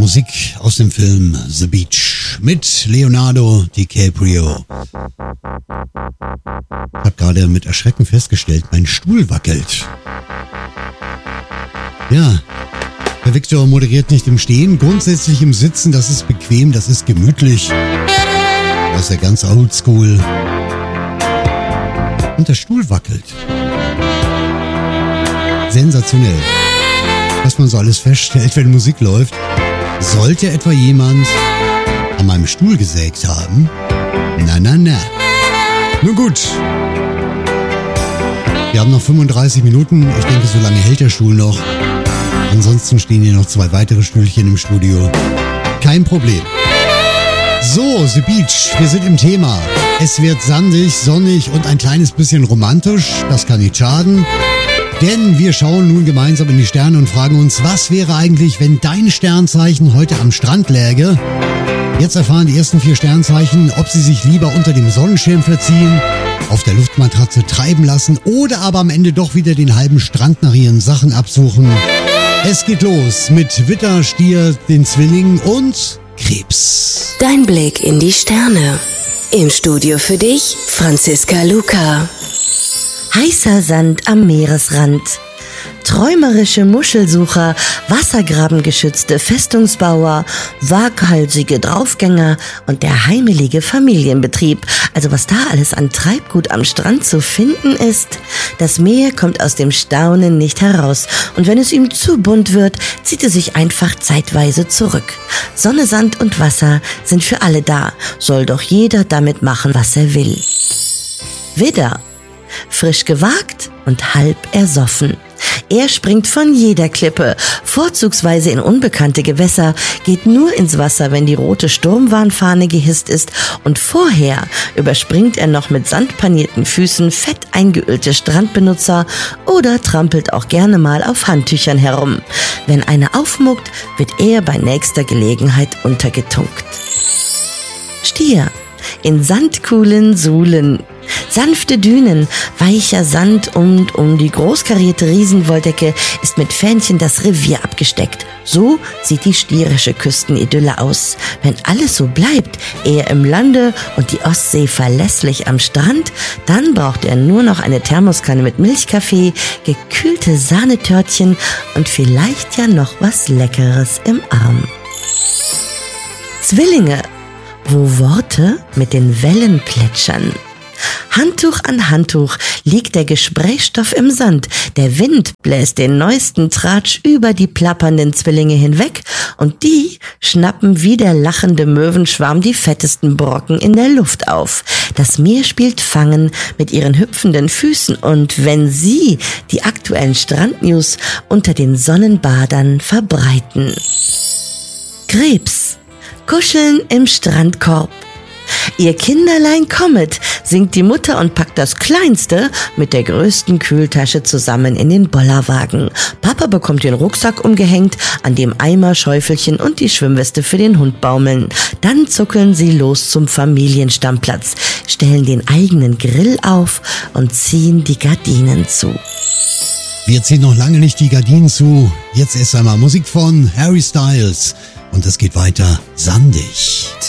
Musik aus dem Film The Beach mit Leonardo DiCaprio. Ich habe gerade mit Erschrecken festgestellt, mein Stuhl wackelt. Ja, Herr Victor moderiert nicht im Stehen, grundsätzlich im Sitzen, das ist bequem, das ist gemütlich. Das ist ja ganz oldschool. Und der Stuhl wackelt. Sensationell. Was man so alles feststellt, wenn Musik läuft. Sollte etwa jemand an meinem Stuhl gesägt haben? Na. Nun gut. Wir haben noch 35 Minuten. Ich denke, so lange hält der Stuhl noch. Ansonsten stehen hier noch 2 weitere Stühlchen im Studio. Kein Problem. So, The Beach. Wir sind im Thema. Es wird sandig, sonnig und ein kleines bisschen romantisch. Das kann nicht schaden. Denn wir schauen nun gemeinsam in die Sterne und fragen uns, was wäre eigentlich, wenn dein Sternzeichen heute am Strand läge? Jetzt erfahren die ersten 4 Sternzeichen, ob sie sich lieber unter dem Sonnenschirm verziehen, auf der Luftmatratze treiben lassen oder aber am Ende doch wieder den halben Strand nach ihren Sachen absuchen. Es geht los mit Widder, Stier, den Zwillingen und Krebs. Dein Blick in die Sterne. Im Studio für dich, Franziska Luca. Heißer Sand am Meeresrand. Träumerische Muschelsucher, wassergrabengeschützte Festungsbauer, waghalsige Draufgänger und der heimelige Familienbetrieb. Also was da alles an Treibgut am Strand zu finden ist. Das Meer kommt aus dem Staunen nicht heraus und wenn es ihm zu bunt wird, zieht es sich einfach zeitweise zurück. Sonne, Sand und Wasser sind für alle da, soll doch jeder damit machen, was er will. Widder. Frisch gewagt und halb ersoffen. Er springt von jeder Klippe, vorzugsweise in unbekannte Gewässer, geht nur ins Wasser, wenn die rote Sturmwarnfahne gehisst ist und vorher überspringt er noch mit sandpanierten Füßen fett eingeölte Strandbenutzer oder trampelt auch gerne mal auf Handtüchern herum. Wenn einer aufmuckt, wird er bei nächster Gelegenheit untergetunkt. Stier. In sandkuhlen Suhlen. Sanfte Dünen, weicher Sand und um die großkarierte Riesenwolldecke ist mit Fähnchen das Revier abgesteckt. So sieht die stierische Küstenidylle aus. Wenn alles so bleibt, er im Lande und die Ostsee verlässlich am Strand, dann braucht er nur noch eine Thermoskanne mit Milchkaffee, gekühlte Sahnetörtchen und vielleicht ja noch was Leckeres im Arm. Zwillinge, wo Worte mit den Wellen plätschern. Handtuch an Handtuch liegt der Gesprächsstoff im Sand. Der Wind bläst den neuesten Tratsch über die plappernden Zwillinge hinweg und die schnappen wie der lachende Möwenschwarm die fettesten Brocken in der Luft auf. Das Meer spielt Fangen mit ihren hüpfenden Füßen und wenn sie die aktuellen Strandnews unter den Sonnenbadern verbreiten. Krebs. Kuscheln im Strandkorb. Ihr Kinderlein kommet, singt die Mutter und packt das Kleinste mit der größten Kühltasche zusammen in den Bollerwagen. Papa bekommt den Rucksack umgehängt, an dem Eimer, Schäufelchen und die Schwimmweste für den Hund baumeln. Dann zuckeln sie los zum Familienstammplatz, stellen den eigenen Grill auf und ziehen die Gardinen zu. Wir ziehen noch lange nicht die Gardinen zu. Jetzt erst einmal Musik von Harry Styles. Und es geht weiter sandig.